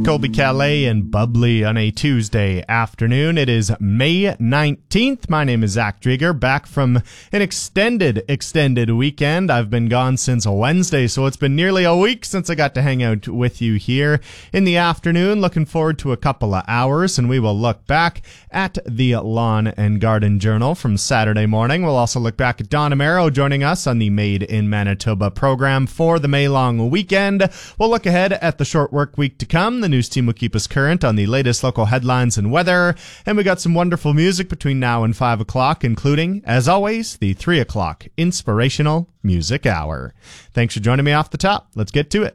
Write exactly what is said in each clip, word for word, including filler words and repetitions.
Colby Calais and Bubbly on a Tuesday afternoon. It is May nineteenth. My name is Zach Drieger, back from an extended, extended weekend. I've been gone since Wednesday, so it's been nearly a week since I got to hang out with you here in the afternoon. Looking forward to a couple of hours, and we will look back at the Lawn and Garden Journal from Saturday morning. We'll also look back at Don Amaro joining us on the Made in Manitoba program for the May long weekend. We'll look ahead at the short work week to come. The news team will keep us current on the latest local headlines and weather, and we got some wonderful music between now and five o'clock, including, as always, the three o'clock Inspirational Music Hour. Thanks for joining me off the top. Let's get to it.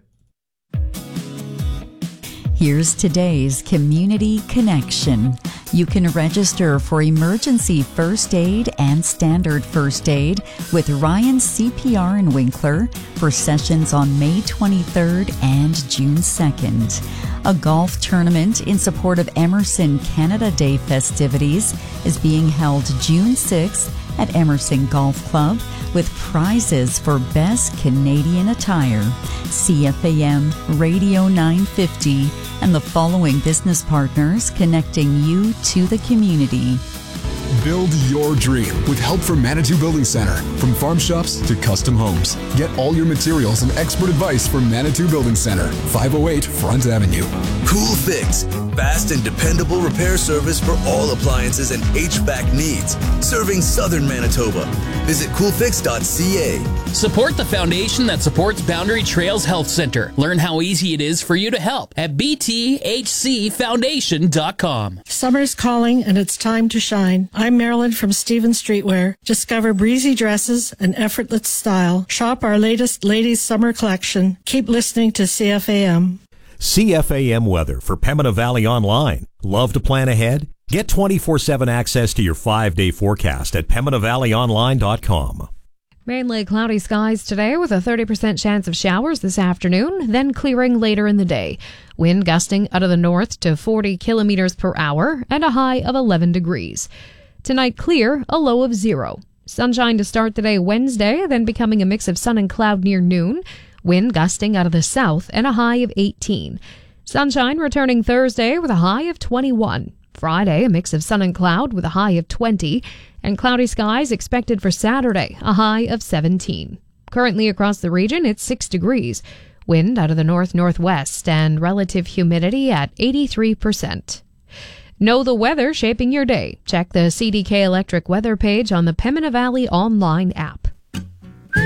Here's today's Community Connection. You can register for emergency first aid and standard first aid with Ryan C P R in Winkler for sessions on May twenty-third and June second. A golf tournament in support of Emerson Canada Day festivities is being held June sixth at Emerson Golf Club with prizes for Best Canadian Attire. C F A M Radio nine fifty and the following business partners connecting you to the community. Build your dream with help from Manitou Building Center. From farm shops to custom homes. Get all your materials and expert advice from Manitou Building Center, five oh eight Front Avenue. Cool Fix, fast and dependable repair service for all appliances and H V A C needs. Serving Southern Manitoba. Visit cool fix dot c a. Support the foundation that supports Boundary Trails Health Center. Learn how easy it is for you to help at b t h c foundation dot com. Summer's calling and it's time to shine. I'm Marilyn from Stephen Streetwear. Discover breezy dresses and effortless style. Shop our latest ladies' summer collection. Keep listening to C F A M. C F A M weather for Pembina Valley Online. Love to plan ahead? Get twenty-four seven access to your five-day forecast at pembina valley online dot com. Mainly cloudy skies today with a thirty percent chance of showers this afternoon, then clearing later in the day. Wind gusting out of the north to forty kilometers per hour and a high of eleven degrees. Tonight clear, a low of zero. Sunshine to start the day Wednesday, then becoming a mix of sun and cloud near noon. Wind gusting out of the south and a high of eighteen. Sunshine returning Thursday with a high of twenty-one. Friday, a mix of sun and cloud with a high of twenty. And cloudy skies expected for Saturday, a high of seventeen. Currently across the region, it's six degrees. Wind out of the north-northwest and relative humidity at eighty-three percent. Know the weather shaping your day. Check the C D K Electric weather page on the Pembina Valley online app.